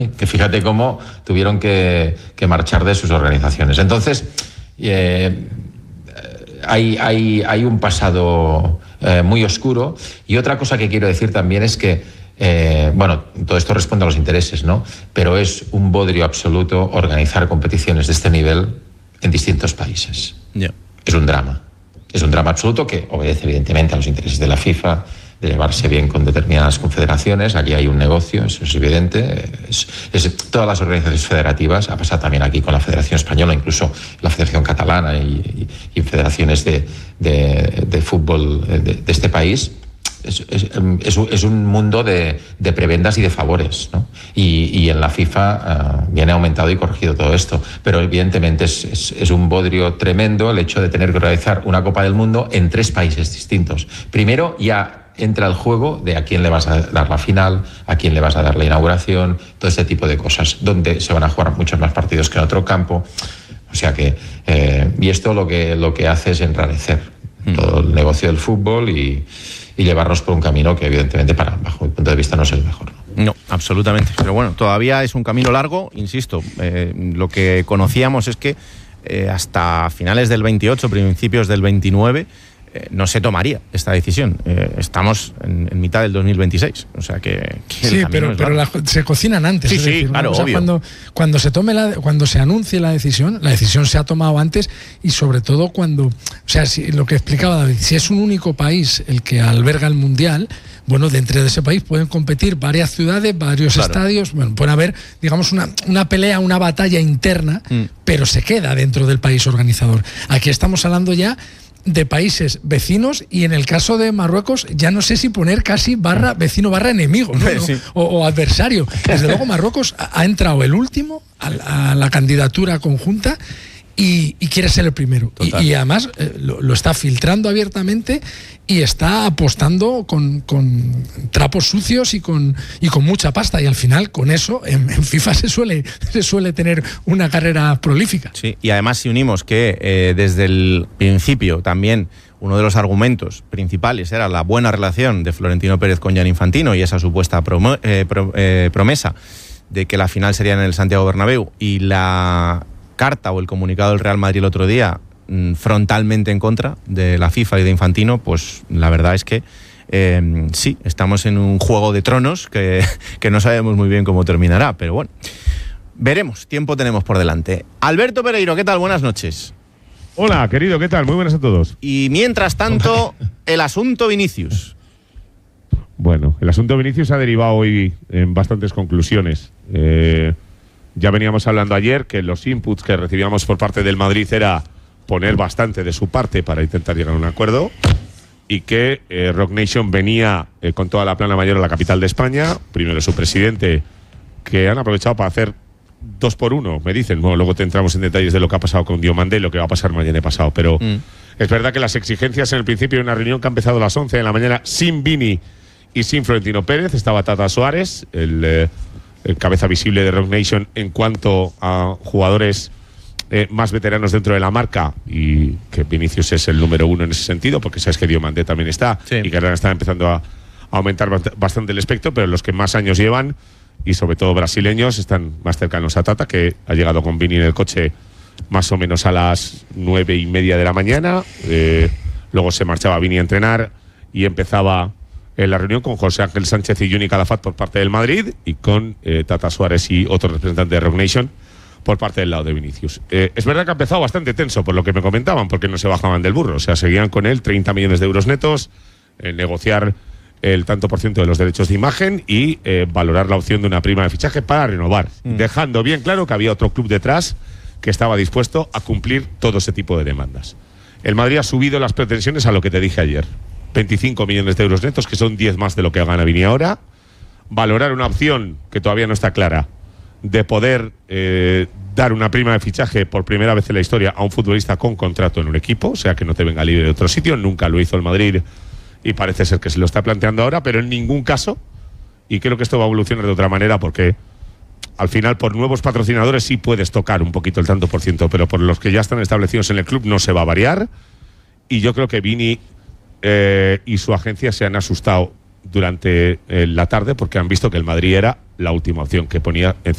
que fíjate cómo tuvieron que marchar de sus organizaciones. Entonces, hay un pasado muy oscuro. Y otra cosa que quiero decir también es que, todo esto responde a los intereses, ¿no? Pero es un bodrio absoluto organizar competiciones de este nivel en distintos países. Yeah. Es un drama. Es un drama absoluto que obedece evidentemente a los intereses de la FIFA, de llevarse bien con determinadas confederaciones. Aquí hay un negocio, eso es evidente. Es todas las organizaciones federativas, ha pasado también aquí con la Federación Española, incluso la Federación Catalana y federaciones de fútbol de este país. Es un mundo de prebendas y de favores, ¿no? Y en la FIFA viene aumentado y corregido todo esto. Pero evidentemente es un bodrio tremendo el hecho de tener que realizar una Copa del Mundo en 3 países distintos. Primero ya entra el juego de a quién le vas a dar la final, a quién le vas a dar la inauguración, todo este tipo de cosas, donde se van a jugar muchos más partidos que en otro campo. O sea que, y esto lo que hace es enrarecer todo el negocio del fútbol y llevarnos por un camino que evidentemente bajo mi punto de vista no es el mejor. No, absolutamente. Pero bueno, todavía es un camino largo, insisto. Lo que conocíamos es que hasta finales del 28, principios del 29, no se tomaría esta decisión. Estamos en mitad del 2026, o sea que sí, pero se cocinan antes. Sí, es decir, claro, ¿no? O sea, obvio. cuando se anuncie la decisión se ha tomado antes, y sobre todo cuando, lo que explicaba David, si es un único país el que alberga el Mundial, bueno, dentro de ese país pueden competir varias ciudades, varios estadios, bueno, puede haber, digamos, una pelea, una batalla interna, pero se queda dentro del país organizador. Aquí estamos hablando ya de países vecinos, y en el caso de Marruecos ya no sé si poner casi vecino enemigo, ¿no? Sí. o adversario. Desde luego Marruecos ha entrado el último a la candidatura conjunta y quiere ser el primero. Y además lo está filtrando abiertamente y está apostando con trapos sucios y con mucha pasta, y al final con eso en FIFA se suele tener una carrera prolífica. Sí, y además si unimos que desde el principio también uno de los argumentos principales era la buena relación de Florentino Pérez con Gianni Infantino y esa supuesta promesa de que la final sería en el Santiago Bernabéu, y la carta o el comunicado del Real Madrid el otro día frontalmente en contra de la FIFA y de Infantino, pues la verdad es que sí, estamos en un juego de tronos que no sabemos muy bien cómo terminará, pero bueno, veremos, tiempo tenemos por delante. Alberto Pereiro, ¿qué tal? Buenas noches. Hola, querido, ¿qué tal? Muy buenas a todos. Y mientras tanto, el asunto Vinicius. Bueno, el asunto Vinicius ha derivado hoy en bastantes conclusiones. Ya veníamos hablando ayer que los inputs que recibíamos por parte del Madrid era poner bastante de su parte para intentar llegar a un acuerdo, y que Rock Nation venía con toda la plana mayor a la capital de España. Primero su presidente, que han aprovechado para hacer 2 por 1, me dicen. Bueno, luego te entramos en detalles de lo que ha pasado con Diomandé y lo que va a pasar mañana y pasado, pero es verdad que las exigencias en el principio de una reunión que ha empezado a las 11 de la mañana sin Vini y sin Florentino Pérez. Estaba Tata Suárez, el cabeza visible de Rock Nation en cuanto a jugadores más veteranos dentro de la marca, y que Vinicius es el número 1 en ese sentido, porque sabes que Diomandé también está, y que ahora está empezando a aumentar bastante el espectro, pero los que más años llevan, y sobre todo brasileños, están más cercanos a Tata, que ha llegado con Vini en el coche más o menos a las 9:30 de la mañana. Luego se marchaba Vini a entrenar y empezaba la reunión con José Ángel Sánchez y Juni Calafat por parte del Madrid, y con Tata Suárez y otro representante de Rock Nation por parte del lado de Vinicius. Es verdad que ha empezado bastante tenso, por lo que me comentaban, porque no se bajaban del burro. O sea, seguían con él 30 millones de euros netos, negociar el tanto por ciento de los derechos de imagen y valorar la opción de una prima de fichaje para renovar, dejando bien claro que había otro club detrás que estaba dispuesto a cumplir todo ese tipo de demandas. El Madrid ha subido las pretensiones a lo que te dije ayer: 25 millones de euros netos, que son 10 más de lo que gana Vini ahora. Valorar una opción que todavía no está clara, de poder dar una prima de fichaje por primera vez en la historia a un futbolista con contrato en un equipo, o sea, que no te venga libre de otro sitio. Nunca lo hizo el Madrid y parece ser que se lo está planteando ahora, pero en ningún caso, y creo que esto va a evolucionar de otra manera, porque al final por nuevos patrocinadores sí puedes tocar un poquito el tanto por ciento, pero por los que ya están establecidos en el club no se va a variar. Y yo creo que Vini y su agencia se han asustado durante la tarde, porque han visto que el Madrid era la última opción que ponía encima